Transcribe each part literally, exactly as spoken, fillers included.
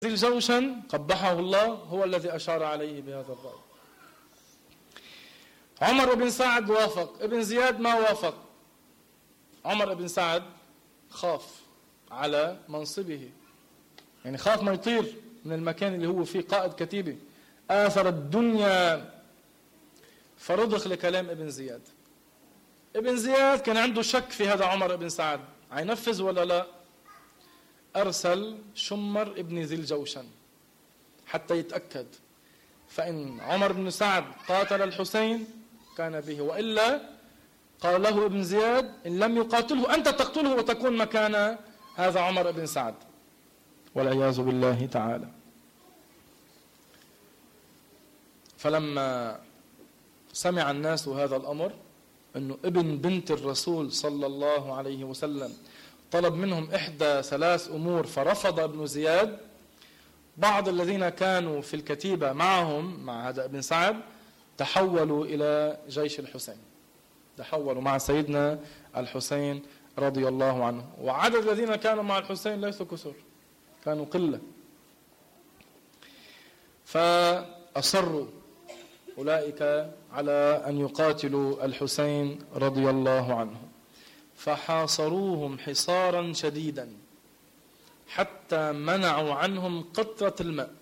الجوشن قبحه الله هو الذي أشار عليه بهذا الرأي. عمر بن سعد وافق، ابن زياد ما وافق. عمر بن سعد خاف على منصبه، يعني خاف ما يطير من المكان اللي هو فيه قائد كتيبة، آثر الدنيا، فرضخ لكلام ابن زياد. ابن زياد كان عنده شك في هذا عمر بن سعد، هينفذ ولا لا؟ أرسل شمر ابن ذي الجوشن حتى يتأكد، فإن عمر بن سعد قاتل الحسين كان به، وإلا قال له ابن زياد إن لم يقاتله أنت تقتله وتكون مكان هذا عمر بن سعد، والعياذ بالله تعالى. فلما سمع الناس هذا الأمر، أنه ابن بنت الرسول صلى الله عليه وسلم طلب منهم إحدى ثلاث أمور فرفض ابن زياد، بعض الذين كانوا في الكتيبة معهم مع هذا ابن سعد تحولوا إلى جيش الحسين، تحولوا مع سيدنا الحسين رضي الله عنه، وعدد الذين كانوا مع الحسين ليسوا كثر، كانوا قلة. فأصروا أولئك على أن يقاتلوا الحسين رضي الله عنه، فحاصروهم حصارا شديدا حتى منعوا عنهم قطرة الماء.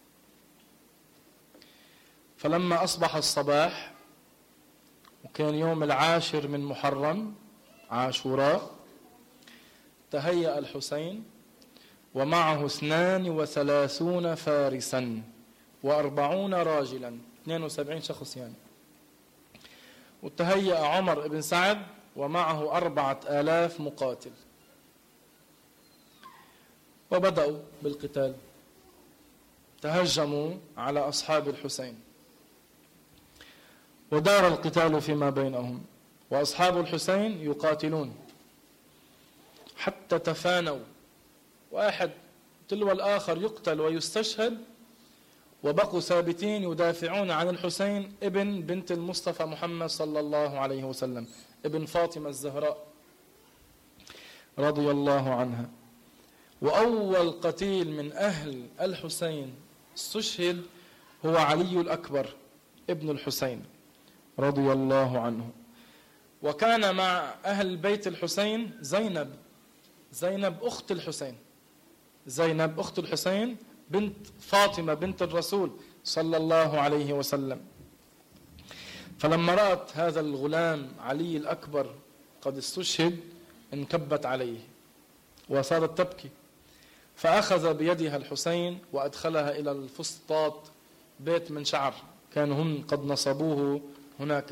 فلما أصبح الصباح وكان يوم العاشر من محرم عاشوراء، تهيأ الحسين ومعه اثنان وثلاثون فارسا وأربعون راجلا، اثنين وسبعين شخص يعني. وتهيأ عمر بن سعد ومعه أربعة آلاف مقاتل، وبدأوا بالقتال، تهجموا على أصحاب الحسين، ودار القتال فيما بينهم، وأصحاب الحسين يقاتلون حتى تفانوا، واحد تلو الآخر يقتل ويستشهد، وبقوا ثابتين يدافعون عن الحسين ابن بنت المصطفى محمد صلى الله عليه وسلم، ابن فاطمة الزهراء رضي الله عنها. وأول قتيل من أهل الحسين استشهد هو علي الأكبر ابن الحسين رضي الله عنه. وكان مع أهل بيت الحسين زينب، زينب أخت الحسين، زينب أخت الحسين بنت فاطمة بنت الرسول صلى الله عليه وسلم. فلما رأت هذا الغلام علي الأكبر قد استشهد انكبت عليه وصارت تبكي، فأخذ بيدها الحسين وأدخلها إلى الفسطاط، بيت من شعر كانوا هم قد نصبوه هناك.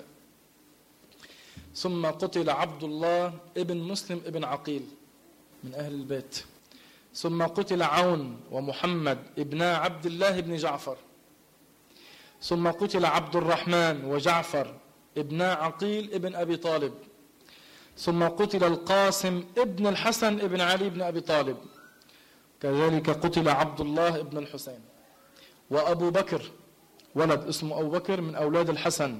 ثم قتل عبد الله ابن مسلم ابن عقيل من أهل البيت، ثم قتل عون ومحمد ابنا عبد الله بن جعفر، ثم قتل عبد الرحمن وجعفر ابنا عقيل ابن أبي طالب، ثم قتل القاسم ابن الحسن ابن علي بن أبي طالب، كذلك قتل عبد الله ابن الحسين. وأبو بكر ولد اسمه أبو بكر من أولاد الحسن،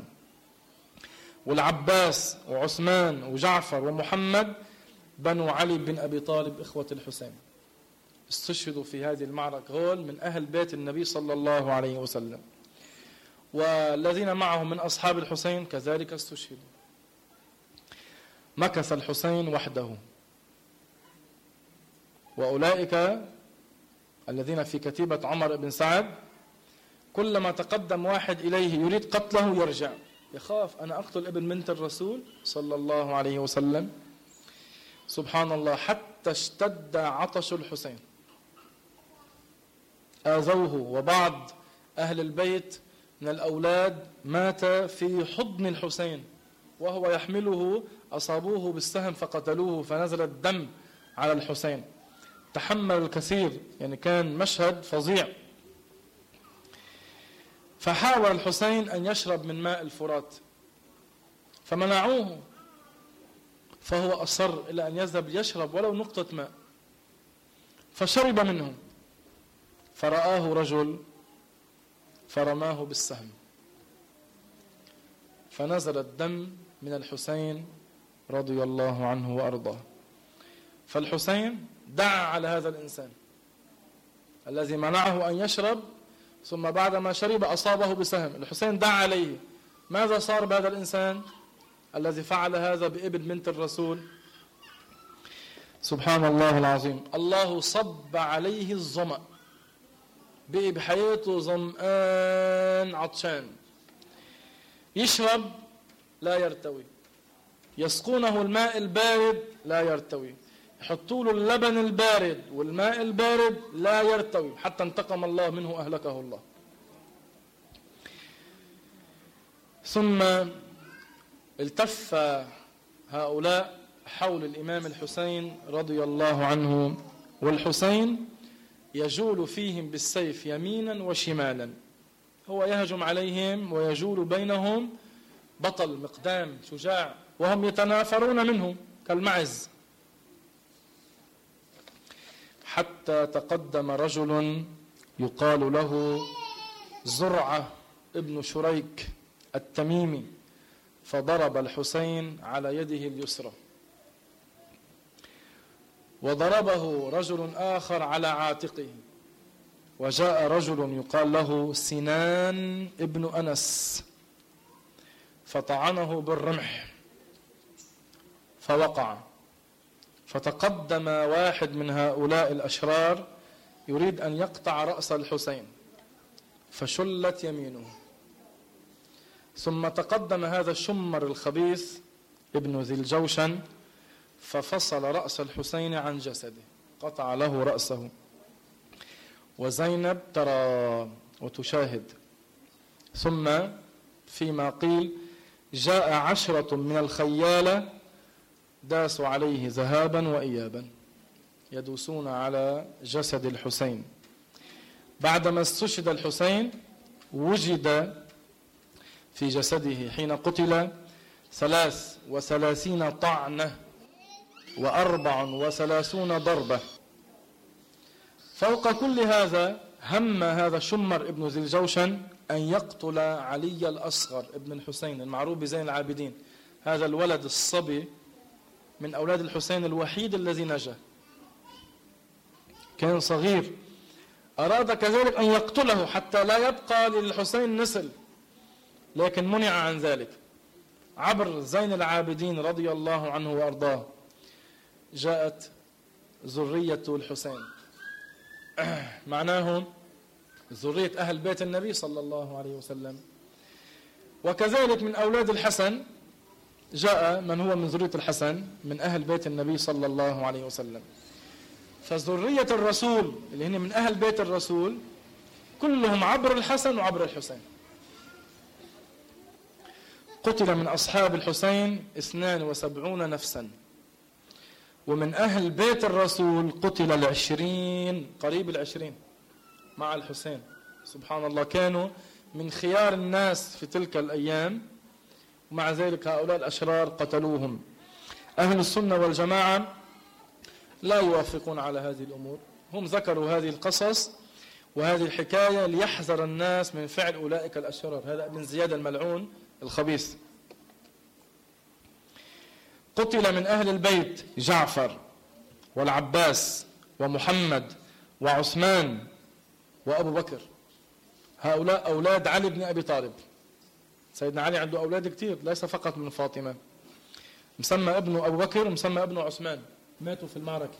والعباس وعثمان وجعفر ومحمد بنو علي بن أبي طالب إخوة الحسين استشهدوا في هذه المعركة، هول من أهل بيت النبي صلى الله عليه وسلم. والذين معه من أصحاب الحسين كذلك استشهدوا. مكث الحسين وحده، وأولئك الذين في كتيبة عمر بن سعد كلما تقدم واحد إليه يريد قتله يرجع، يخاف أنا أقتل ابن بنت الرسول صلى الله عليه وسلم. سبحان الله، حتى اشتد عطش الحسين آذوه، وبعض أهل البيت من الأولاد مات في حضن الحسين وهو يحمله، أصابوه بالسهم فقتلوه فنزل الدم على الحسين، تحمل الكثير، يعني كان مشهد فظيع. فحاول الحسين أن يشرب من ماء الفرات فمنعوه، فهو أصر إلى أن يذهب يشرب ولو نقطة ماء، فشرب منه، فرآه رجل فرماه بالسهم فنزل الدم من الحسين رضي الله عنه وأرضاه. فالحسين دعا على هذا الإنسان الذي منعه أن يشرب، ثم بعدما شرب أصابه بسهم. الحسين دعا عليه. ماذا صار بهذا الإنسان الذي فعل هذا بابن بنت الرسول؟ سبحان الله العظيم، الله صب عليه الظمأ، بقي بحياته ظمآن عطشان، يشرب لا يرتوي، يسقونه الماء البارد لا يرتوي، يحطوا له اللبن البارد والماء البارد لا يرتوي، حتى انتقم الله منه أهلكه الله. ثم التف هؤلاء حول الإمام الحسين رضي الله عنه، والحسين يجول فيهم بالسيف يمينا وشمالا، هو يهجم عليهم ويجول بينهم، بطل مقدام شجاع، وهم يتنافرون منه كالمعز. حتى تقدم رجل يقال له زرعة ابن شريك التميمي، فضرب الحسين على يده اليسرى، وضربه رجل آخر على عاتقه، وجاء رجل يقال له سنان ابن أنس فطعنه بالرمح فوقع. فتقدم واحد من هؤلاء الأشرار يريد أن يقطع رأس الحسين فشلت يمينه. ثم تقدم هذا الشمر الخبيث ابن ذي الجوشن ففصل رأس الحسين عن جسده، قطع له رأسه. وزينب ترى وتشاهد. ثم فيما قيل جاء عشرة من الخيالة داسوا عليه ذهابا وإيابا، يدوسون على جسد الحسين. بعدما استشهد الحسين وجد في جسده حين قتل ثلاث وثلاثين طعنة وأربع وثلاثون ضربة. فوق كل هذا هم هذا شمر ابن ذي الجوشن أن يقتل علي الأصغر ابن الحسين المعروف بزين العابدين، هذا الولد الصبي من أولاد الحسين الوحيد الذي نجا، كان صغير، أراد كذلك أن يقتله حتى لا يبقى للحسين نسل، لكن منع عن ذلك. عبر زين العابدين رضي الله عنه وأرضاه جاءت ذرية الحسين، معناه ذرية أهل بيت النبي صلى الله عليه وسلم. وكذلك من أولاد الحسن جاء من هو من ذرية الحسن من أهل بيت النبي صلى الله عليه وسلم. فذرية الرسول اللي هن من أهل بيت الرسول كلهم عبر الحسن وعبر الحسين. قتل من أصحاب الحسين اثنان وسبعون نفسا، ومن أهل بيت الرسول قتل العشرين، قريب العشرين مع الحسين. سبحان الله، كانوا من خيار الناس في تلك الأيام، ومع ذلك هؤلاء الأشرار قتلوهم. أهل السنة والجماعة لا يوافقون على هذه الأمور، هم ذكروا هذه القصص وهذه الحكاية ليحذر الناس من فعل أولئك الأشرار. هذا ابن زياد الملعون الخبيث. قتل من أهل البيت جعفر والعباس ومحمد وعثمان وأبو بكر، هؤلاء أولاد علي بن أبي طالب. سيدنا علي عنده أولاد كتير، ليس فقط من فاطمة، مسمى ابنه أبو بكر ومسمى ابنه عثمان، ماتوا في المعركة.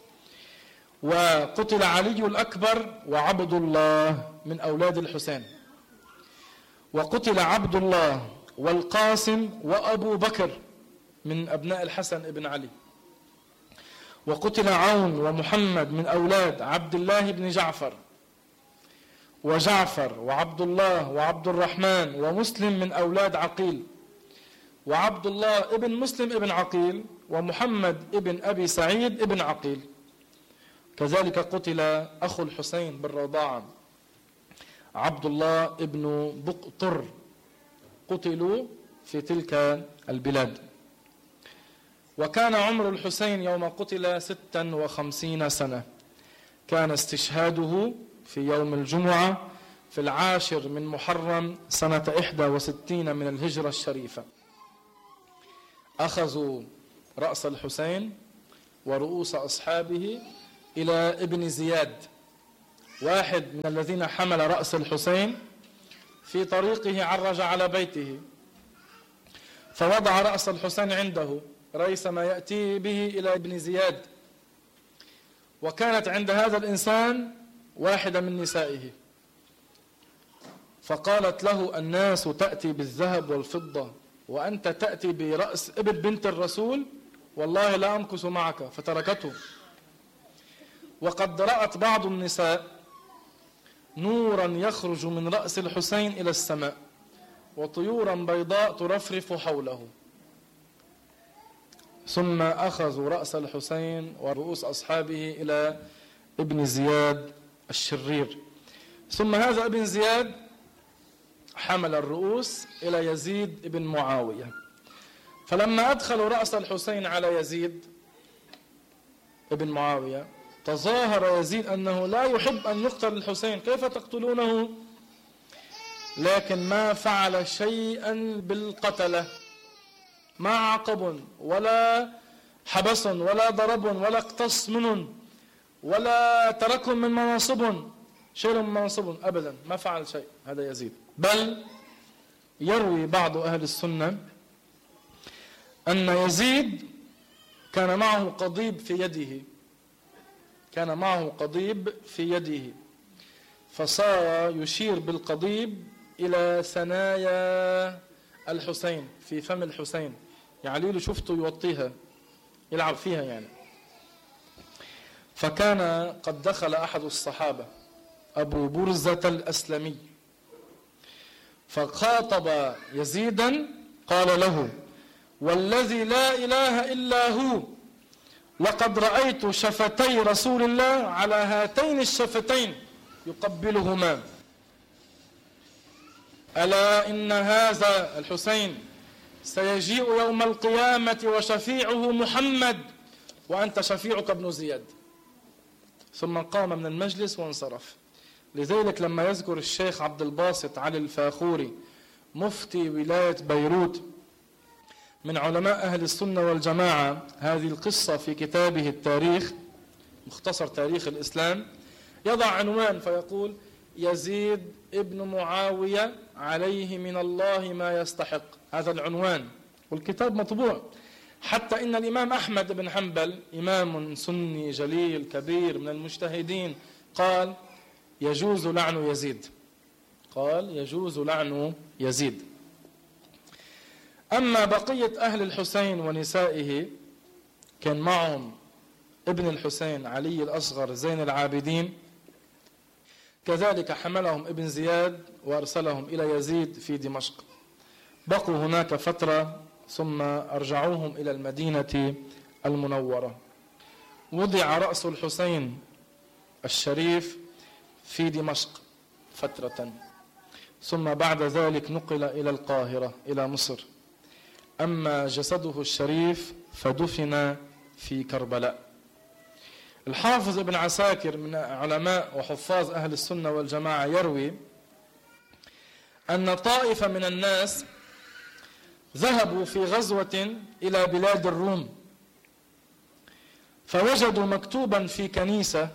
وقتل علي الأكبر وعبد الله من أولاد الحسين، وقتل عبد الله والقاسم وأبو بكر من أبناء الحسن ابن علي، وقتل عون ومحمد من أولاد عبد الله بن جعفر، وجعفر وعبد الله وعبد الرحمن ومسلم من أولاد عقيل، وعبد الله ابن مسلم ابن عقيل، ومحمد ابن أبي سعيد ابن عقيل. كذلك قتل أخو الحسين بالرضاعة عبد الله ابن بقطر، قتلوا في تلك البلاد. وكان عمر الحسين يوم قتل ستا وخمسين سنة، كان استشهاده في يوم الجمعة في العاشر من محرم سنة إحدى وستين من الهجرة الشريفة. أخذوا رأس الحسين ورؤوس أصحابه إلى ابن زياد واحد من الذين حمل رأس الحسين في طريقه عرج على بيته فوضع رأس الحسين عنده ريثما يأتي به إلى ابن زياد، وكانت عند هذا الإنسان واحدة من نسائه، فقالت له: الناس تأتي بالذهب والفضة وأنت تأتي برأس ابن بنت الرسول، والله لا أمكث معك، فتركته. وقد رأت بعض النساء نورا يخرج من رأس الحسين إلى السماء وطيورا بيضاء ترفرف حوله. ثم أخذوا رأس الحسين ورؤوس أصحابه إلى ابن زياد الشرير، ثم هذا ابن زياد حمل الرؤوس إلى يزيد ابن معاوية. فلما أدخلوا رأس الحسين على يزيد ابن معاوية تظاهر يزيد أنه لا يحب أن يقتل الحسين، كيف تقتلونه؟ لكن ما فعل شيئا بالقتلة، ما عاقب ولا حبس ولا ضرب ولا اقتص منهم ولا تركهم من مناصبهم، شيء من مناصبهم أبدا، ما فعل شيء هذا يزيد. بل يروي بعض أهل السنة أن يزيد كان معه قضيب في يده، كان معه قضيب في يده فصار يشير بالقضيب إلى ثنايا الحسين في فم الحسين، يعني له شفته يوطيها يلعب فيها يعني. فكان قد دخل أحد الصحابة أبو برزة الأسلمي فخاطب يزيدا قال له: والذي لا إله إلا هو لقد رأيت شفتي رسول الله على هاتين الشفتين يقبلهما، ألا إن هذا الحسين سيجيء يوم القيامة وشفيعه محمد وأنت شفيعك ابن زياد. ثم قام من المجلس وانصرف. لذلك لما يذكر الشيخ عبد الباسط علي الفاخوري مفتي ولاية بيروت من علماء أهل السنة والجماعة هذه القصة في كتابه التاريخ، مختصر تاريخ الإسلام، يضع عنوان فيقول: يزيد ابن معاوية عليه من الله ما يستحق. هذا العنوان والكتاب مطبوع. حتى إن الإمام أحمد بن حنبل إمام سني جليل كبير من المجتهدين قال: يجوز لعن يزيد، قال يجوز لعن يزيد. أما بقية أهل الحسين ونسائه كان معهم ابن الحسين علي الأصغر زين العابدين، كذلك حملهم ابن زياد وأرسلهم إلى يزيد في دمشق، بقوا هناك فترة ثم أرجعوهم إلى المدينة المنورة. وضع رأس الحسين الشريف في دمشق فترة، ثم بعد ذلك نقل إلى القاهرة إلى مصر. أما جسده الشريف فدفن في كربلاء. الحافظ ابن عساكر من علماء وحفاظ أهل السنة والجماعة يروي أن طائفة من الناس ذهبوا في غزوة إلى بلاد الروم فوجدوا مكتوبا في كنيسة: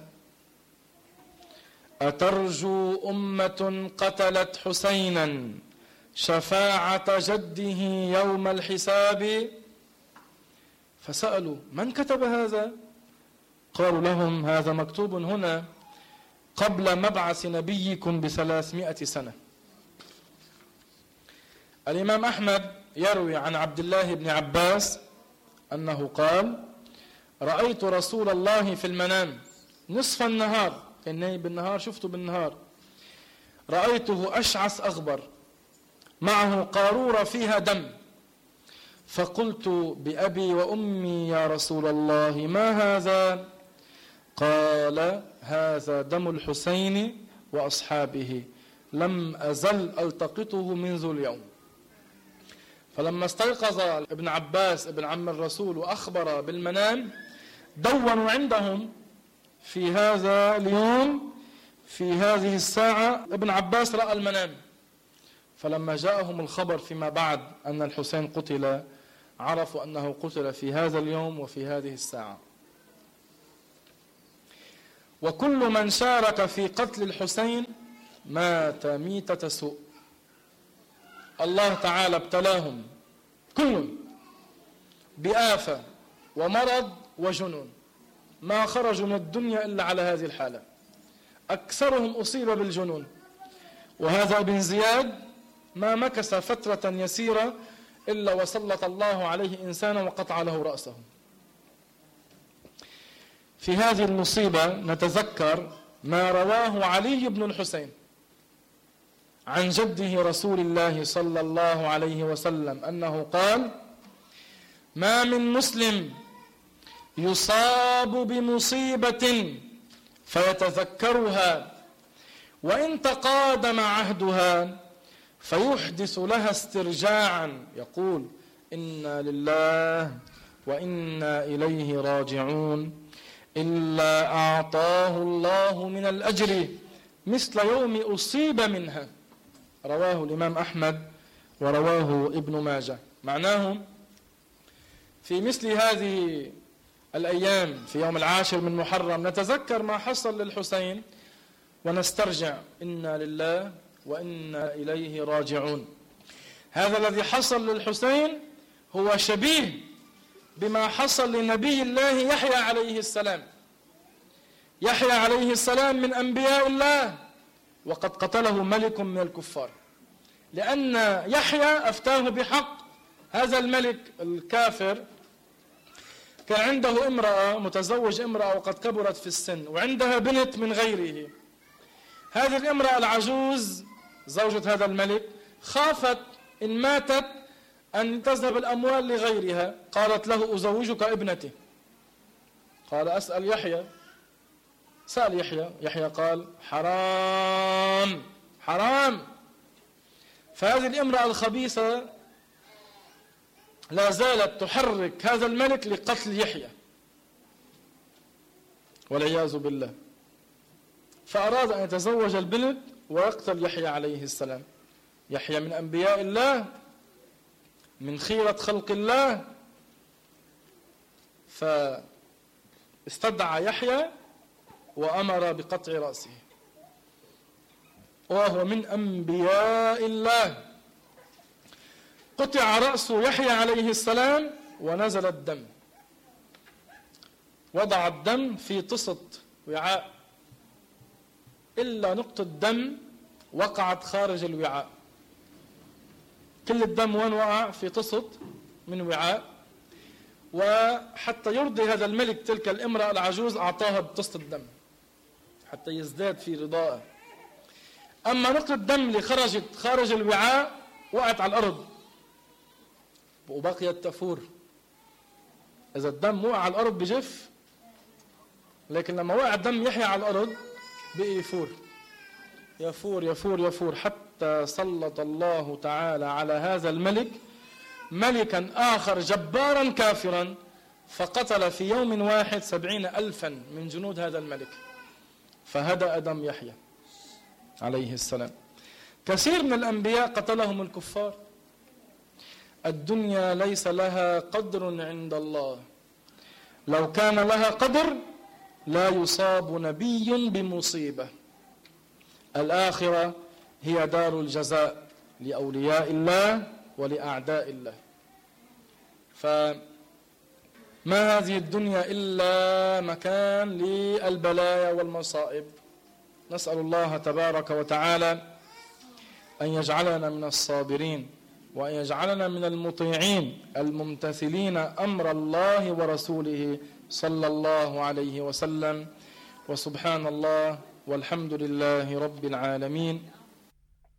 أترجو أمة قتلت حسينا شفاعة جده يوم الحساب؟ فسألوا: من كتب هذا؟ قالوا لهم: هذا مكتوب هنا قبل مبعث نبيكم بثلاثمائة سنة. الإمام أحمد يروي عن عبد الله بن عباس أنه قال: رأيت رسول الله في المنام نصف النهار، كان بالنهار شفته بالنهار، رأيته أشعث أغبر معه قارورة فيها دم، فقلت بأبي وأمي يا رسول الله ما هذا؟ قال: هذا دم الحسين وأصحابه، لم أزل ألتقطه منذ اليوم. فلما استيقظ ابن عباس ابن عم الرسول وأخبر بالمنام دونوا عندهم في هذا اليوم في هذه الساعة ابن عباس رأى المنام. فلما جاءهم الخبر فيما بعد أن الحسين قتل عرفوا أنه قتل في هذا اليوم وفي هذه الساعة. وكل من شارك في قتل الحسين مات ميتة سوء. الله تعالى ابتلاهم كل بآفة ومرض وجنون، ما خرجوا من الدنيا إلا على هذه الحالة. أكثرهم أصيب بالجنون، وهذا ابن زياد ما مكث فترة يسيرة إلا وسلط الله عليه إنسانا وقطع له رأسه. في هذه المصيبة نتذكر ما رواه علي بن الحسين عن جده رسول الله صلى الله عليه وسلم أنه قال: ما من مسلم يصاب بمصيبة فيتذكرها وإن تقادم عهدها فيحدث لها استرجاعا يقول: إنا لله وإنا إليه راجعون، إلا أعطاه الله من الأجر مثل يوم أصيب منها. رواه الإمام أحمد ورواه ابن ماجه. معناه في مثل هذه الأيام في يوم العاشر من محرم نتذكر ما حصل للحسين ونسترجع: إنا لله وإنا إليه راجعون. هذا الذي حصل للحسين هو شبيه بما حصل لنبي الله يحيى عليه السلام. يحيى عليه السلام من أنبياء الله، وقد قتله ملك من الكفار، لأن يحيى أفتاه بحق. هذا الملك الكافر كان عنده امرأة، متزوج امرأة وقد كبرت في السن، وعندها بنت من غيره. هذه الامرأة العجوز زوجة هذا الملك خافت إن ماتت أن تذهب الأموال لغيرها، قالت له: أزوجك ابنتي. قال: أسأل يحيى. سأل يحيى، يحيى قال: حرام حرام. فهذه الامرأة الخبيثة لا زالت تحرك هذا الملك لقتل يحيى والعياذ بالله، فأراد أن يتزوج البنت ويقتل يحيى عليه السلام. يحيى من أنبياء الله، من خيرة خلق الله، فاستدعى يحيى وأمر بقطع رأسه، وهو من أنبياء الله. قطع رأس يحيى عليه السلام ونزل الدم. وضع الدم في طست وعاء، إلا نقطة دم وقعت خارج الوعاء. كل الدم وين وقع؟ في طست من وعاء. وحتى يرضي هذا الملك تلك الامرأة العجوز أعطاها بطست الدم حتى يزداد في رضائه. أما نقطة الدم اللي خرجت خارج الوعاء وقعت على الأرض وبقيت تفور. إذا الدم وقع على الأرض بجف، لكن لما وقع الدم يحيى على الأرض بقي يفور يفور يفور يفور حتى سلط الله تعالى على هذا الملك ملكا آخر جبارا كافرا، فقتل في يوم واحد سبعين ألفا من جنود هذا الملك، فهدأ دم يحيى عليه السلام. كثير من الأنبياء قتلهم الكفار. الدنيا ليس لها قدر عند الله، لو كان لها قدر لا يصاب نبي بمصيبة. الآخرة هي دار الجزاء لأولياء الله ولأعداء الله. فما هذه الدنيا إلا مكان للبلايا والمصائب. نسأل الله تبارك وتعالى أن يجعلنا من الصابرين، وأن يجعلنا من المطيعين الممتثلين أمر الله ورسوله صلى الله عليه وسلم. وسبحان الله والحمد لله رب العالمين.